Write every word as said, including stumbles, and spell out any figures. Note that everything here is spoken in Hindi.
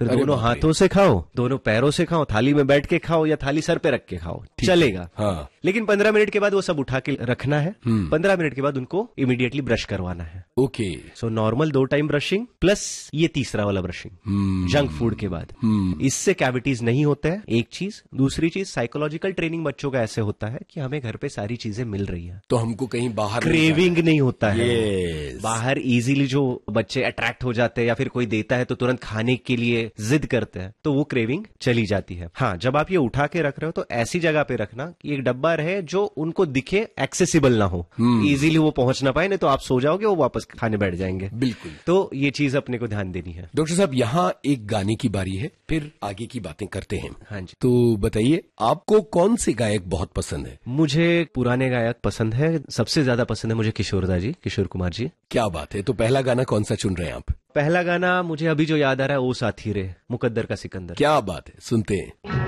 फिर दोनों हाथों से खाओ, दोनों पैरों से खाओ, थाली में बैठ के खाओ या थाली सर पे रख के खाओ, चलेगा। हाँ। लेकिन पंद्रह मिनट के बाद वो सब उठा के रखना है। पंद्रह मिनट के बाद उनको इमीडिएटली ब्रश करवाना है। ओके। सो नॉर्मल दो टाइम ब्रशिंग प्लस ये तीसरा वाला ब्रशिंग जंक फूड के बाद। इससे कैविटीज नहीं होते हैं, एक चीज। दूसरी चीज, साइकोलॉजिकल ट्रेनिंग बच्चों का ऐसे होता है कि हमें घर पे सारी चीजें मिल रही है, तो हमको कहीं बाहर क्रेविंग नहीं होता है। yes. बाहर इजीली जो बच्चे अट्रैक्ट हो जाते हैं या फिर कोई देता है तो तुरंत खाने के लिए जिद करते हैं, तो वो क्रेविंग चली जाती है। हाँ, जब आप ये उठा के रख रहे हो तो ऐसी जगह पे रखना कि एक डब्बा रहे जो उनको दिखे, एक्सेसिबल ना हो, इजीली वो पहुंच ना पाए, नहीं तो आप सो जाओगे, वो वापस खाने बैठ जाएंगे। बिल्कुल। तो ये चीज अपने को ध्यान देनी है। डॉक्टर साहब, यहाँ एक गाने की बारी है, फिर आगे की बातें करते हैं। हाँ जी। तो बताइए, आपको कौन से गायक बहुत पसंद है? मुझे पुराने गायक पसंद है, सबसे ज्यादा पसंद है मुझे किशोरदा जी, किशोर कुमार जी। क्या बात है। तो पहला गाना कौन सा चुन रहे हैं आप? पहला गाना मुझे अभी जो याद आ रहा है, ओ साथी रे, मुकद्दर का सिकंदर। क्या बात है, सुनते हैं।